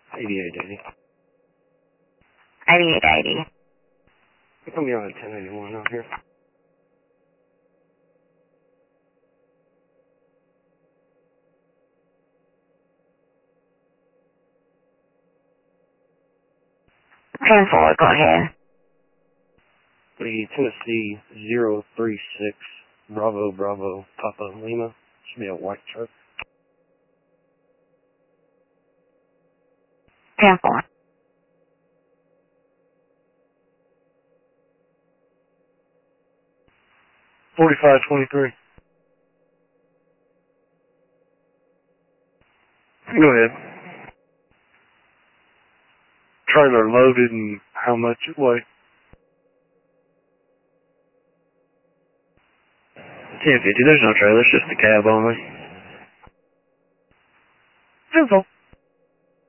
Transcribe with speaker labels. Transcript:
Speaker 1: 8880.
Speaker 2: 8880.
Speaker 1: It's going to be on a 1081 out here.
Speaker 2: Cancel it, go ahead.
Speaker 1: The Tennessee 036 Bravo Bravo Papa Lima. Should be a white truck.
Speaker 2: Cancel it.
Speaker 1: 4523. Go ahead. Trailer loaded and how much it weighs? 1050. There's no trailer. It's just the cab only. Cancel.